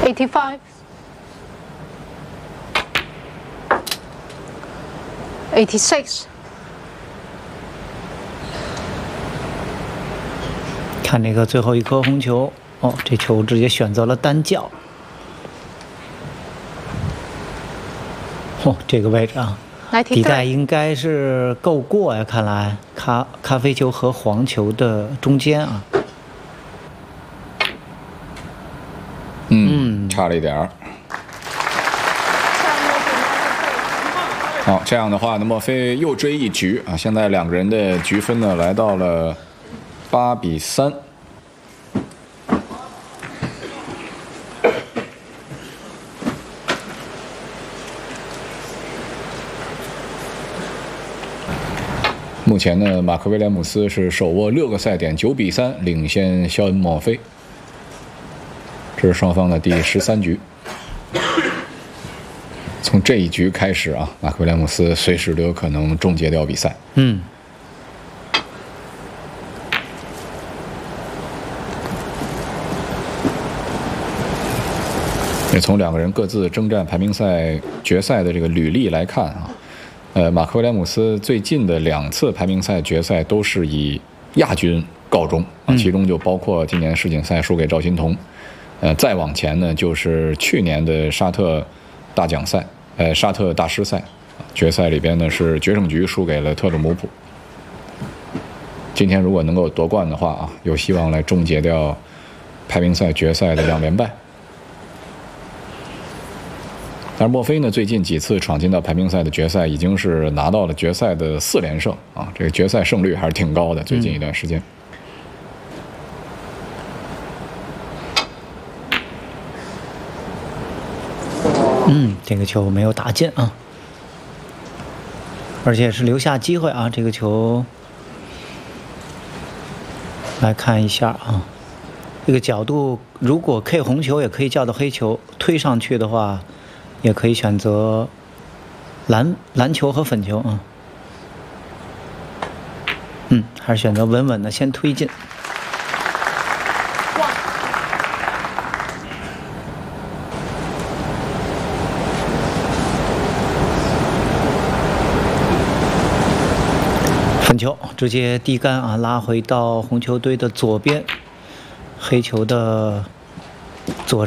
85, 86. 看这个最后一颗红球，哦，这球直接选择了单叫。哦，这个位置啊，底带应该是够过呀，看来咖啡球和黄球的中间啊。 差了一点儿。好，这样的话呢，墨菲又追一局啊！现在两个人的局分呢来到了8比3。目前呢，马克·威廉姆斯是手握6个赛点，9比3领先肖恩·墨菲。这是双方的第13局。从这一局开始啊，马克·威廉姆斯随时都有可能终结掉比赛。也从两个人各自征战排名赛决赛的这个履历来看啊。马克·威廉姆斯最近的2次排名赛决赛都是以亚军告终啊，其中就包括今年世锦赛输给赵心童，再往前呢就是去年的沙特大奖赛，沙特大师赛决赛里边呢是决胜局输给了特鲁姆普。今天如果能够夺冠的话啊，有希望来终结掉排名赛决赛的2连败。但是墨菲呢，最近几次闯进到排名赛的决赛，已经是拿到了决赛的4连胜啊，这个决赛胜率还是挺高的。最近一段时间， 这个球没有打进啊，而且是留下机会啊。这个球来看一下啊，这个角度如果 K 红球也可以叫到黑球，推上去的话。也可以选择蓝球和粉球啊，还是选择稳稳的先推进。粉球直接低杆啊，拉回到红球堆的左边，黑球的左。